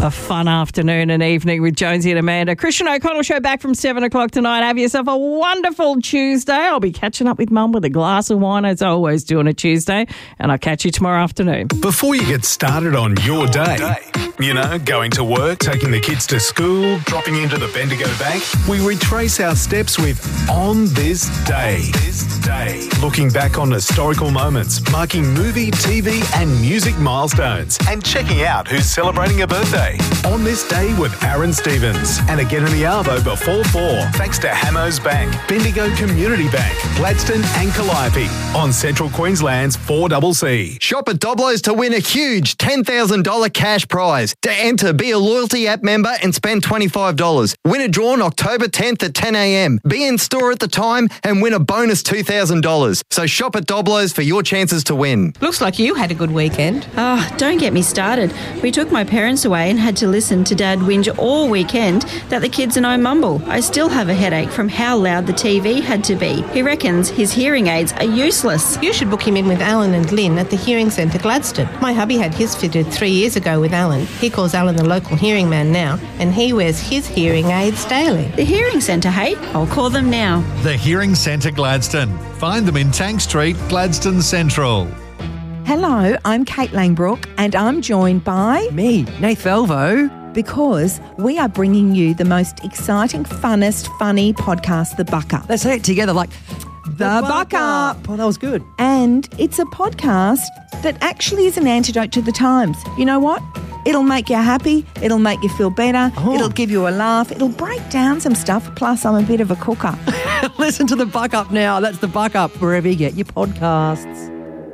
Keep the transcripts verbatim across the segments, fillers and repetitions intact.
a fun afternoon and evening with Jonesy and Amanda. Christian O'Connell Show back from seven o'clock tonight. Have yourself a wonderful Tuesday. I'll be catching up with Mum with a glass of wine, as I always do on a Tuesday, and I'll catch you tomorrow afternoon. Before you get started on your day, you know, going to work, taking the kids to school, dropping into the Bendigo Bank, we retrace our steps with On This Day. This day. Looking back on historical moments, marking movie, T V and music milestones, and checking out who's celebrating a birthday. On This Day with Aaron Stevens. And again in the Arvo before four, thanks to Hamos Bank, Bendigo Community Bank, Gladstone and Calliope on Central Queensland's four C C. Shop at Doblos to win a huge ten thousand dollars cash prize. To enter, be a loyalty app member and spend twenty-five dollars. Winner drawn October tenth at ten a.m. Be in store at the time and win a bonus two thousand dollars. So shop at Doblos for your chances to win. Looks like you had a good weekend. Oh, don't get me started. We took my parents away and had to listen to Dad whinge all weekend that the kids and I mumble. I still have a headache from how loud the T V had to be. He reckons his hearing aids are useless. You should book him in with Alan and Lynn at the Hearing Centre Gladstone. My hubby had his fitted three years ago with Alan. He calls Alan the local hearing man now, and he wears his hearing aids daily. The Hearing Centre, hey? I'll call them now. The Hearing Centre Gladstone. Find them in Tank Street, Gladstone Central. Hello, I'm Kate Langbrook, and I'm joined by... Me, Nath Velvo. Because we are bringing you the most exciting, funnest, funny podcast, The Buck Up. Let's say it together like... The, the Buck, Buck Up. Up. Oh, that was good. And it's a podcast that actually is an antidote to the times. You know what? It'll make you happy. It'll make you feel better. Oh. It'll give you a laugh. It'll break down some stuff. Plus, I'm a bit of a cooker. Listen to The Buck Up now. That's The Buck Up wherever you get your podcasts.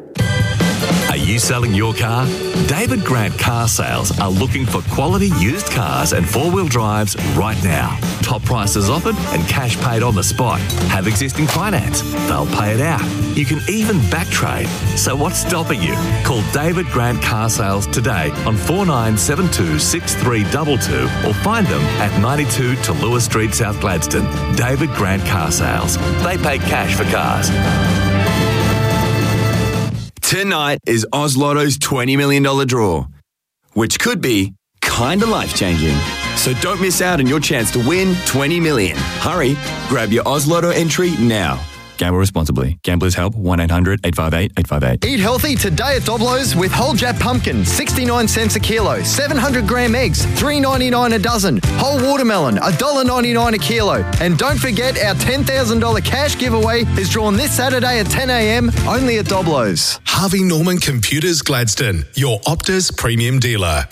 Are you selling your car? David Grant Car Sales are looking for quality used cars and four-wheel drives right now. Top prices offered and cash paid on the spot. Have existing finance? They'll pay it out. You can even back trade. So what's stopping you? Call David Grant Car Sales today on four nine seven two, six three two two or find them at ninety-two to Lewis Street, South Gladstone. David Grant Car Sales. They pay cash for cars. Tonight is Oz Lotto's twenty million dollars draw, which could be kinda life-changing. So don't miss out on your chance to win twenty million dollars. Hurry, grab your Oz Lotto entry now. Gamble responsibly. Gamblers help one eight hundred, eight five eight, eight five eight. Eat healthy today at Doblos with whole Jap pumpkin, sixty-nine cents a kilo. seven hundred gram eggs, three ninety-nine a dozen. Whole watermelon, one dollar ninety-nine a kilo. And don't forget our ten thousand dollars cash giveaway is drawn this Saturday at ten a.m. only at Doblos. Harvey Norman Computers Gladstone, your Optus premium dealer.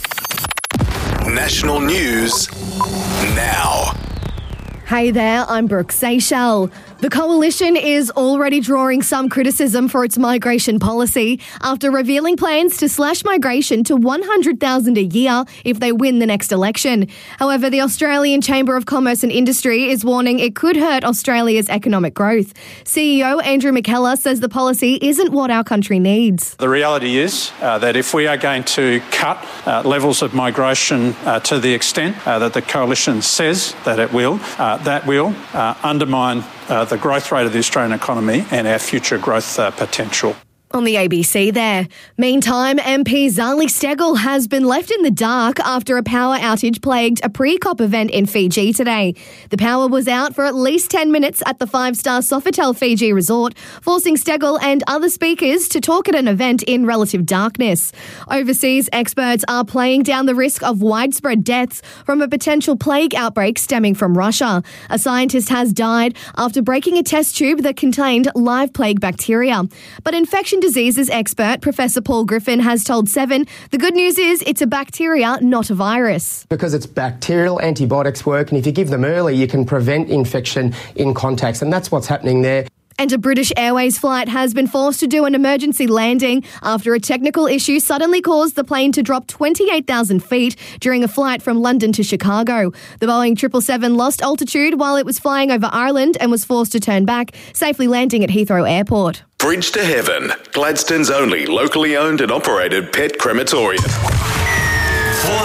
National news now. Hey there, I'm Brooke Seychelles. The Coalition is already drawing some criticism for its migration policy after revealing plans to slash migration to one hundred thousand a year if they win the next election. However, the Australian Chamber of Commerce and Industry is warning it could hurt Australia's economic growth. C E O Andrew McKellar says the policy isn't what our country needs. The reality is uh, that if we are going to cut uh, levels of migration uh, to the extent uh, that the Coalition says that it will, uh, that will uh, undermine Uh, the growth rate of the Australian economy and our future growth uh, potential. On the A B C there. Meantime, M P Zali Steggall has been left in the dark after a power outage plagued a pre-COP event in Fiji today. The power was out for at least ten minutes at the five-star Sofitel Fiji resort, forcing Steggall and other speakers to talk at an event in relative darkness. Overseas experts are playing down the risk of widespread deaths from a potential plague outbreak stemming from Russia. A scientist has died after breaking a test tube that contained live plague bacteria. But infection diseases expert Professor Paul Griffin has told Seven the good news is it's a bacteria, not a virus. Because it's bacterial, antibiotics work, and if you give them early, you can prevent infection in contacts, and that's what's happening there. And a British Airways flight has been forced to do an emergency landing after a technical issue suddenly caused the plane to drop twenty-eight thousand feet during a flight from London to Chicago. The Boeing triple seven lost altitude while it was flying over Ireland and was forced to turn back, safely landing at Heathrow Airport. Bridge to Heaven, Gladstone's only locally owned and operated pet crematorium. four C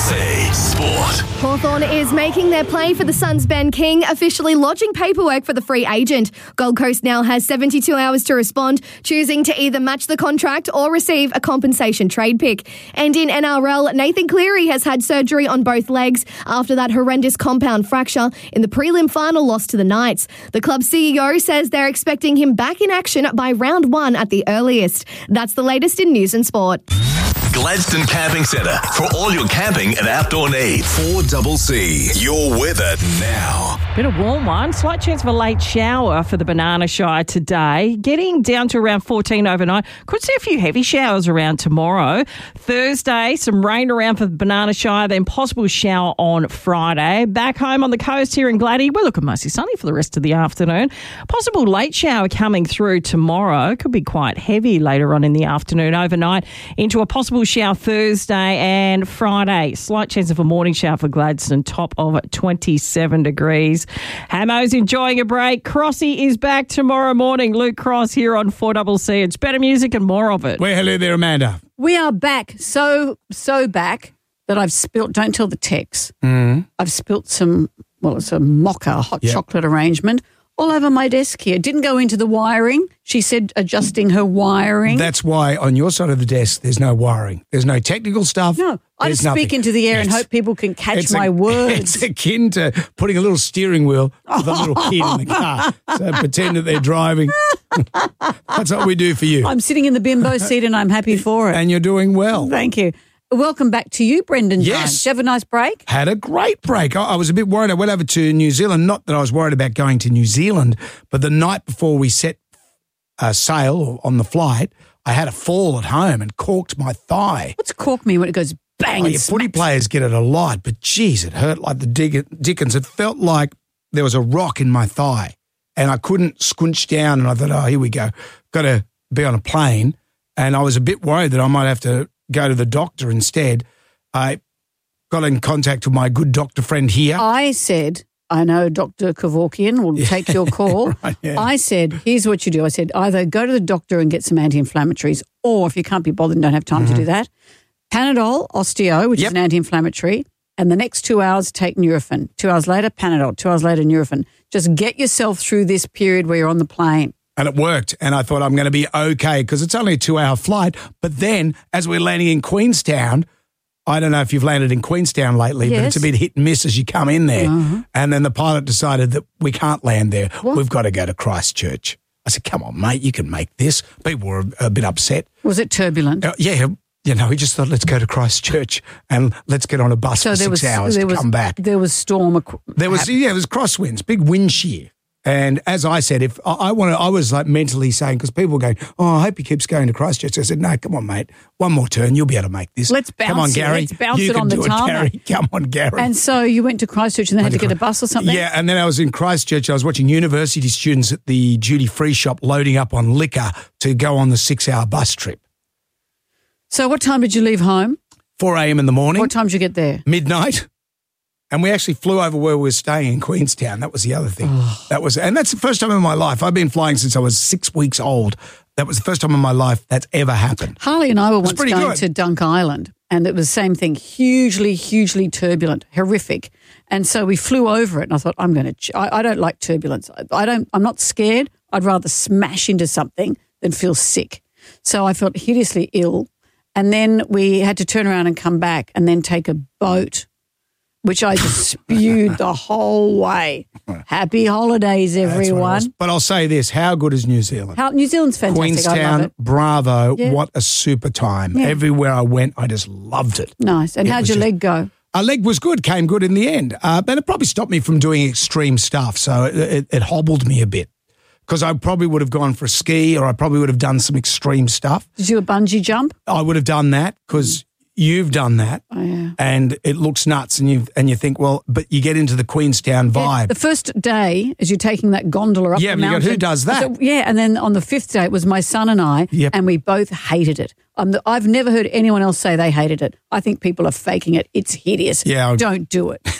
C Sport. Hawthorn is making their play for the Suns' Ben King, officially lodging paperwork for the free agent. Gold Coast now has seventy-two hours to respond, choosing to either match the contract or receive a compensation trade pick. And in N R L, Nathan Cleary has had surgery on both legs after that horrendous compound fracture in the prelim final loss to the Knights. The club's C E O says they're expecting him back in action by round one at the earliest. That's the latest in news and sport. Gladstone Camping Centre for all your camping and outdoor needs. four C C, your weather now. Bit of warm one. Slight chance of a late shower for the Banana Shire today. Getting down to around fourteen overnight. Could see a few heavy showers around tomorrow. Thursday, some rain around for the Banana Shire, then possible shower on Friday. Back home on the coast here in Gladdy, we're looking mostly sunny for the rest of the afternoon. Possible late shower coming through tomorrow. Could be quite heavy later on in the afternoon overnight into a possible shower Thursday and Friday. Slight chance of a morning shower for Gladstone, top of twenty-seven degrees. Hamo's enjoying a break. Crossy is back tomorrow morning. Luke Cross here on four C C. It's better music and more of it. Well, hello there, Amanda. We are back, so, so back that I've spilt, don't tell the Tex, Mm. I've spilt some, well, it's a mocha hot Yep. chocolate arrangement all over my desk here. Didn't go into the wiring. She said adjusting her wiring. That's why on your side of the desk there's no wiring. There's no technical stuff. No, I There's just speak nothing. into the air and It's- hope people can catch it's my a- words. It's akin to putting a little steering wheel with a little kid in the car. So pretend that they're driving. That's what we do for you. I'm sitting in the bimbo seat and I'm happy for it. And you're doing well. Thank you. Welcome back to you, Brendan Yes. Jones. Did you have a nice break? Had a great break. I, I was a bit worried. I went over to New Zealand. Not that I was worried about going to New Zealand, but the night before we set uh, sail on the flight, I had a fall at home and corked my thigh. What's cork mean when it goes bang Oh, and yeah, footy players get it a lot, but geez, it hurt like the dig- dickens. It felt like there was a rock in my thigh and I couldn't squinch down, and I thought, oh, here we go. Got to be on a plane. And I was a bit worried that I might have to go to the doctor instead. I got in contact with my good doctor friend here. I said, I know Doctor Kevorkian will take your call. Right, yeah. I said, here's what you do. I said, either go to the doctor and get some anti-inflammatories, or if you can't be bothered and don't have time Mm-hmm. to do that, Panadol, Osteo, which Yep. is an anti-inflammatory, and the next two hours take Nurofen. Two hours later, Panadol. Two hours later, Nurofen. Just get yourself through this period where you're on the plane. And it worked. And I thought I'm going to be okay because it's only a two-hour flight. But then as we're landing in Queenstown, I don't know if you've landed in Queenstown lately, but Yes. it's a bit hit and miss as you come in there. Uh-huh. And then the pilot decided that we can't land there. We've got to go to Christchurch. I said, come on, mate, you can make this. People were a bit upset. Was it turbulent? Uh, yeah, you know, we just thought, let's go to Christchurch and let's get on a bus So for there six was hours there to was come back. there was storm. ac- There was, hap- yeah, it was crosswinds, big wind shear. And as I said, if I, I want to, I was like mentally saying, because people were going, oh, I hope he keeps going to Christchurch. I said, no, come on, mate. One more turn. You'll be able to make this. Let's Come bounce on, it. Gary. Let's bounce you it can on the do it, tarmac. Gary. Come on, Gary. And so you went to Christchurch and then had to get a bus or something? Yeah, and then I was in Christchurch. I was watching university students at the duty-free shop loading up on liquor to go on the six-hour bus trip. So what time did you leave home? four a.m. in the morning. What time did you get there? Midnight. And we actually flew over where we were staying in Queenstown. That was the other thing. That was, and that's the first time in my life. I've been flying since I was six weeks old. That was the first time in my life that's ever happened. Harley and I were was once pretty going good. to Dunk Island, and it was the same thing, hugely, hugely turbulent, horrific. And so we flew over it, and I thought, I'm going to. Ch- I, I don't like turbulence. I, I don't. I'm not scared. I'd rather smash into something than feel sick. So I felt hideously ill, and then we had to turn around and come back, and then take a boat, which I just spewed the whole way. Happy holidays, That's what it everyone. was. But I'll say this, how good is New Zealand? How, New Zealand's fantastic. I love Queenstown, it. bravo, Yeah. what a super time. Yeah. Everywhere I went, I just loved it. Nice. And It how'd was your just- leg go? Our leg was good, came good in the end. Uh, but it probably stopped me from doing extreme stuff. So it, it, it hobbled me a bit because I probably would have gone for a ski or I probably would have done some extreme stuff. Did you do a bungee jump? I would have done that because you've done that. Oh, yeah. And it looks nuts and you and you think, well, but you get into the Queenstown vibe. The first day, as you're taking that gondola up Yeah, the but you go, mountain. who does that? So- yeah, and then on the fifth day, it was my son and I, Yep. and we both hated it. Um, the, I've never heard anyone else say they hated it. I think people are faking it. It's hideous. Yeah, I- Don't do it.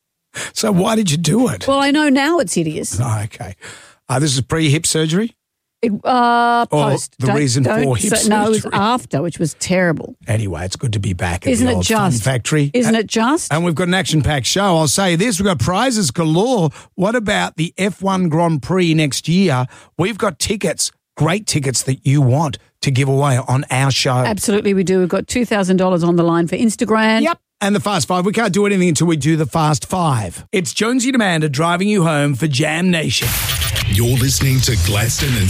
So why did you do it? Well, I know now it's hideous. Oh, okay. Uh, this is pre-hip surgery? It, uh, Or post. the Don't- reason don't for hip say- No, it was surgery. after, which was terrible. Anyway, it's good to be back at Isn't the it old Fun just? Factory. Isn't And- it just? And we've got an action-packed show. I'll say this, we've got prizes galore. What about the F one Grand Prix next year? We've got tickets, great tickets that you want to give away on our show. Absolutely, we do. We've got two thousand dollars on the line for Instagram. Yep. And the Fast Five. We can't do anything until we do the Fast Five. It's Jonesy and Amanda driving you home for Jam Nation. You're listening to Gladstone and